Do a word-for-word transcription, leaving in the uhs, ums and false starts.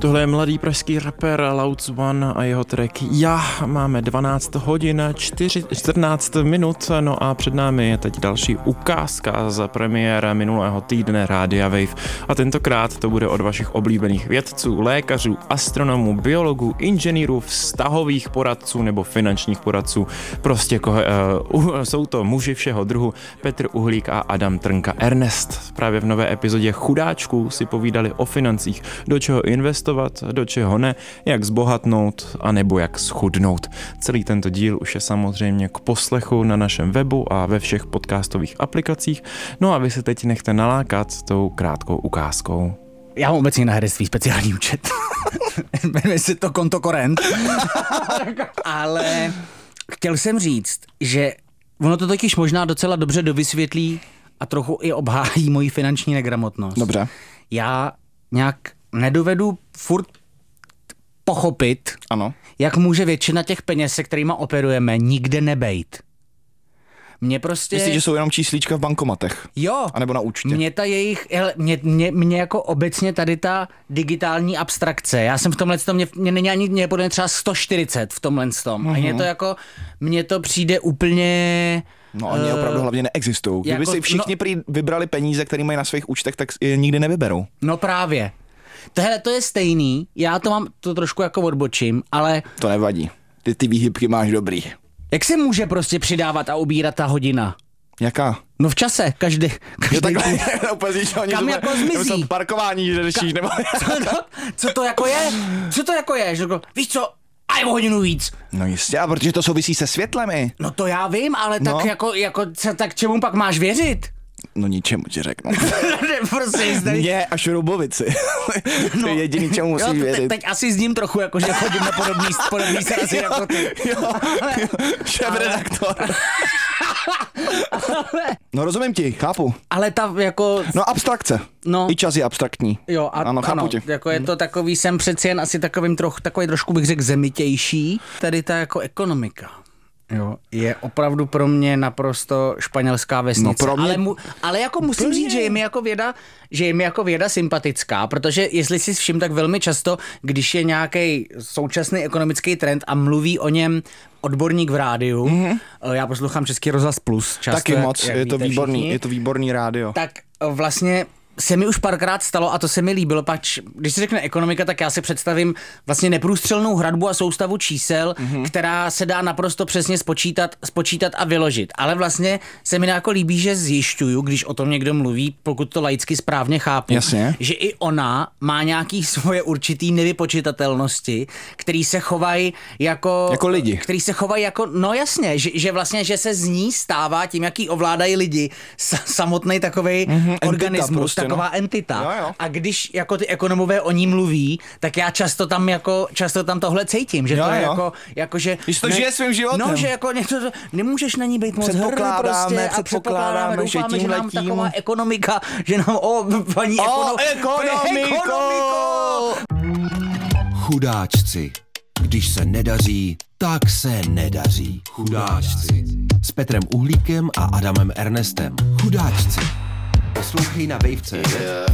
Tohle je mladý pražský rapper Louds One a jeho track Já. Máme dvanáct hodin čtrnáct minut, no a před námi je teď další ukázka z premiéra minulého týdne Rádia Wave. A tentokrát to bude od vašich oblíbených vědců, lékařů, astronomů, biologů, inženýrů, vztahových poradců nebo finančních poradců. Prostě ko, uh, uh, jsou to muži všeho druhu, Petr Uhlík a Adam Trnka. Ernest právě v nové epizodě Chudáčků si povídali o financích, do čeho investovat, do čeho ne, jak zbohatnout a nebo jak schudnout. Celý tento díl už je samozřejmě k poslechu na našem webu a ve všech podcastových aplikacích, no a vy se teď nechte nalákat tou krátkou ukázkou. Já mám obecně na herectví speciální účet. Jmenuje se to konto Korent. Ale chtěl jsem říct, že ono to totiž možná docela dobře dovysvětlí a trochu i obhájí moji finanční negramotnost. Dobře. Já nějak nedovedu furt pochopit, ano, jak může většina těch peněz, se kterýma operujeme, nikde nebejt. Mně prostě... Myslíš, že jsou jenom číslíčka v bankomatech? Jo. A nebo na účtě? Mně ta jejich, hele, mě, mě, mě jako obecně tady ta digitální abstrakce, já jsem v tomhle tom, mě, mě není ani, mě podle mě třeba sto čtyřicet v tomhle tom. Mm-hmm. A mně to jako, mně to přijde úplně... No oni uh, opravdu hlavně neexistují. Kdyby jako, si všichni no, prý vybrali peníze, které mají na svých účtech, tak je nikdy nevyberou. No právě. Tohle to je stejný, já to mám, to trošku jako odbočím, ale... To nevadí, ty ty výhybky máš dobrý. Jak se může prostě přidávat a ubírat ta hodina? Jaká? No v čase, každý. každý jo, takhle, úplně, že oni kam jsou, jako zmizí? Parkování, že řešíš, nebo... co, to, co to jako je? Co to jako je? Že jako, víš co, a je o hodinu víc. No jistě, a protože to souvisí se světlem i. No to já vím, ale no. tak jako, jako, tak čemu pak máš věřit? No ničemu ti řeknu. Prostě zde... Mě a šroubovici. To je jediný, čemu musíš jo, věřit. Teď, teď asi zním trochu, jako že chodím na podobný, podobný se asi jako ty. Jo, jo, šéf-redaktor. No rozumím ti, chápu. Ale ta jako... No abstrakce. No. I čas je abstraktní. Jo, a, ano, chápu ano, tě. Jako je to takový, jsem přeci jen asi takovým trochu, takový trošku bych řekl zemitější. Tady ta jako ekonomika. Jo, je opravdu pro mě naprosto španělská vesnice, no pro mě... ale, mu, ale jako musím Plně. říct, že je mi jako věda, že je mi jako věda sympatická, protože jestli si všim, tak velmi často, když je nějaký současný ekonomický trend a mluví o něm odborník v rádiu, mm-hmm. já poslouchám Český rozhlas Plus často. Taky jak, moc, jak je to víte výborný, všichni, je to výborný rádio. tak vlastně se mi už párkrát stalo a to se mi líbilo, pač, když se řekne ekonomika, tak já si představím vlastně neprůstřelnou hradbu a soustavu čísel, mm-hmm. která se dá naprosto přesně spočítat, spočítat a vyložit. Ale vlastně se mi jako líbí, že zjišťuju, když o tom někdo mluví, pokud to laicky správně chápu, jasně, že i ona má nějaký svoje určitý nevypočitatelnosti, který se chovají jako... Jako lidi. Který se chovají jako, no jasně, že, že vlastně, že se z ní stává tím, jaký ovládají lidi, samotný takovej mm-hmm, organismus, prostě, taková no. entita. Jo, jo. A když jako ty ekonomové o ní mluví, tak já často tam jako, často tam tohle cítím, že jo, to je jo. jako, jako, že... Když to ne, žije svým životem. No, že jako něco, nemůžeš na ní být moc hrdý prostě a předpokládáme, doufáme, že nám taková ekonomika, že nám, o, paní o, ekono, ekonomiko! ekonomiko! Chudáčci. Když se nedaří, tak se nedaří. Chudáčci. S Petrem Uhlíkem a Adamem Ernestem. Chudáčci. Poslouchej na Wave tečka cé zet